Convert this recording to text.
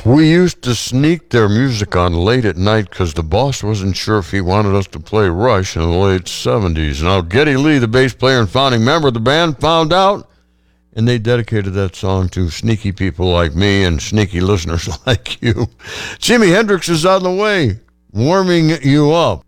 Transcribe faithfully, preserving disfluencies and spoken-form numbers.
We used to sneak their music on late at night because the boss wasn't sure if he wanted us to play Rush in the late seventies. Now, Geddy Lee, the bass player and founding member of the band, found out, and they dedicated that song to sneaky people like me and sneaky listeners like you. Jimi Hendrix is on the way, warming you up.